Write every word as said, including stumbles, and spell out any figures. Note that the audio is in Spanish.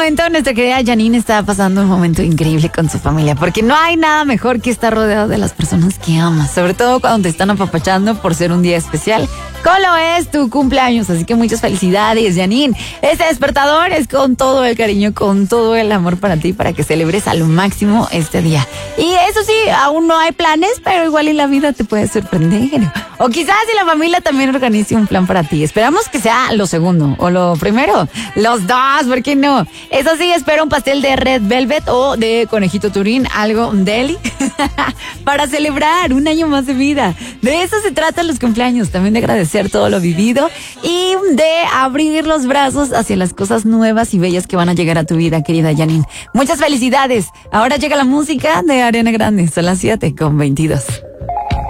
momento nuestra querida Janine está pasando un momento increíble con su familia, porque no hay nada mejor que estar rodeado de las personas que amas, sobre todo cuando te están apapachando por ser un día especial, como lo es tu cumpleaños. Así que muchas felicidades, Janine. Este despertador es con todo el cariño, con todo el amor para ti, para que celebres al máximo este día. Y eso sí, aún no hay planes, pero igual en la vida te puede sorprender. O quizás si la familia también organice un plan para ti. Esperamos que sea lo segundo o lo primero. Los dos, ¿por qué no? Eso sí, espero un pastel de Red Velvet o de Conejito Turín, algo deli, para celebrar un año más de vida. De eso se tratan los cumpleaños, también de agradecer todo lo vivido y de abrir los brazos hacia las cosas nuevas y bellas que van a llegar a tu vida, querida Janine. Muchas felicidades. Ahora llega la música de Ariana Grande. Son las siete con veintidós.